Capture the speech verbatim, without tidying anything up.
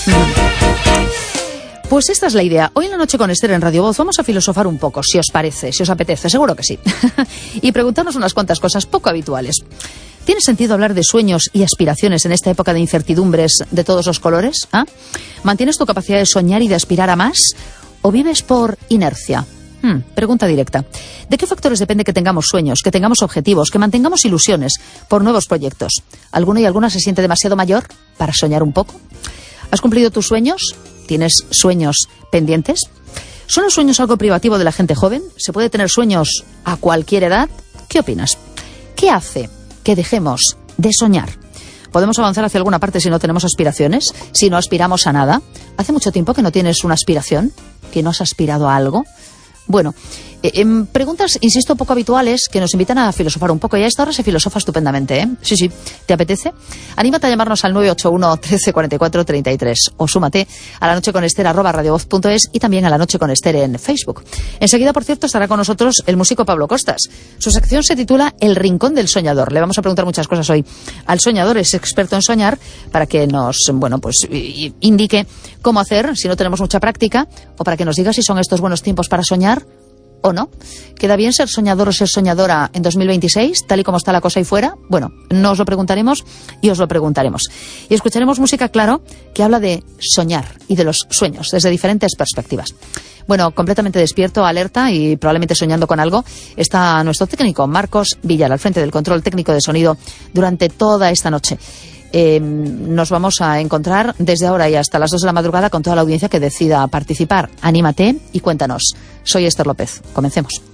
Pues esta es la idea. Hoy en la noche con Esther en Radio Voz vamos a filosofar un poco, si os parece, si os apetece, seguro que sí. Y preguntarnos unas cuantas cosas poco habituales. ¿Tiene sentido hablar de sueños y aspiraciones en esta época de incertidumbres de todos los colores? ¿Ah? ¿Mantienes tu capacidad de soñar y de aspirar a más? ¿O vives por inercia? Hmm, pregunta directa. ¿De qué factores depende que tengamos sueños, que tengamos objetivos, que mantengamos ilusiones por nuevos proyectos? ¿Alguno y alguna se siente demasiado mayor para soñar un poco? ¿Has cumplido tus sueños? ¿Tienes sueños pendientes? ¿Son los sueños algo privativo de la gente joven? ¿Se puede tener sueños a cualquier edad? ¿Qué opinas? ¿Qué hace que dejemos de soñar? ¿Podemos avanzar hacia alguna parte si no tenemos aspiraciones? ¿Si no aspiramos a nada? ¿Hace mucho tiempo que no tienes una aspiración? ¿Que no has aspirado a algo? Bueno, eh, eh, preguntas, insisto, poco habituales que nos invitan a filosofar un poco. Y a esta hora se filosofa estupendamente, ¿eh? Sí, sí. ¿Te apetece? Anímate a llamarnos al nueve ocho uno, trece, cuarenta y cuatro, treinta y tres o súmate a la noche con Esther arroba radiovoz punto es y también a la noche con Esther en Facebook. Enseguida, por cierto, estará con nosotros el músico Pablo Costas. Su sección se titula El Rincón del Soñador. Le vamos a preguntar muchas cosas hoy al soñador, es experto en soñar, para que nos, bueno, pues indique cómo hacer si no tenemos mucha práctica, o para que nos diga si son estos buenos tiempos para soñar ¿o no? ¿Queda bien ser soñador o ser soñadora en dos mil veintiséis, tal y como está la cosa ahí fuera? Bueno, nos lo preguntaremos y os lo preguntaremos. Y escucharemos música, claro, que habla de soñar y de los sueños desde diferentes perspectivas. Bueno, completamente despierto, alerta y probablemente soñando con algo, está nuestro técnico Marcos Villar al frente del control técnico de sonido durante toda esta noche. Eh, nos vamos a encontrar desde ahora y hasta las dos de la madrugada con toda la audiencia que decida participar. Anímate y cuéntanos. Soy Esther López. Comencemos.